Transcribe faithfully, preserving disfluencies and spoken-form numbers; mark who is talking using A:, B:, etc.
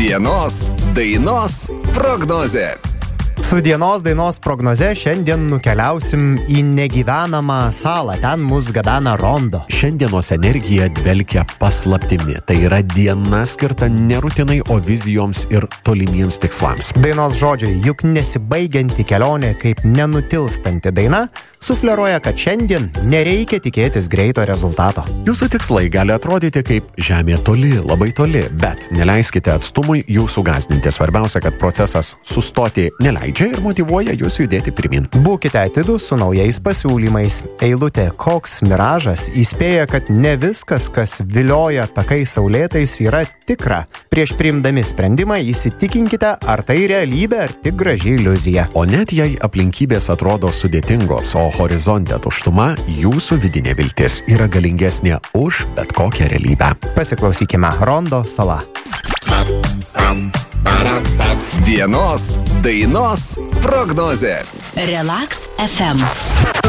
A: Dienos dainos prognozė.
B: Su dienos dainos prognoze šiandien nukeliausim į negyvenamą salą. Ten mus gabena Rondo.
C: Šiandienos energija dvelkia paslaptimi. Tai yra diena skirta ne rutinai, o vizijoms ir tolimiems tikslams.
B: Dainos žodžiai, juk nesibaigianti kelionė kaip nenutilstanti daina, sufleruoja, kad šiandien nereikia tikėtis greito rezultato.
C: Jūsų tikslai gali atrodyti kaip žemė toli, labai toli, bet neleiskite atstumui jūsų gąsdinti. Svarbiausia, kad procesas sustoti neleidžia ir motyvuoja jūs judėti pirmin.
B: Būkite atidūs su naujais pasiūlymais. Eilutė Koks miražas įspėja, kad ne viskas, kas vilioja takais saulėtais, yra tikra. Prieš priimdami sprendimą įsitikinkite, ar tai realybė, ar tik graži iliuzija.
C: O net jei aplinkybės atrodo sudėtingos, o horizonte tuštuma, jūsų vidinė viltis yra galingesnė už bet kokią realybę.
B: Pasiklausykime Rondo sala.
A: Dienos dainos prognozė.
D: Relax F M.